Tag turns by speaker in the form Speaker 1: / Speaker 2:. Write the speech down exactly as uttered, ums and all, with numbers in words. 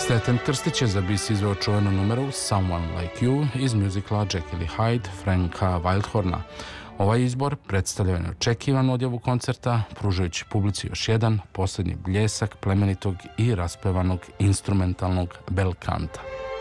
Speaker 1: Steten Krstić je za B C izveo čuvenu numeru Someone Like You iz muzikla Jekyll i Hyde Franka Wildhorna. Ovaj izbor predstavljao neočekivanu odjavu koncerta, pružajući publici još jedan posljednji bljesak plemenitog i raspevanog instrumentalnog bel kanta.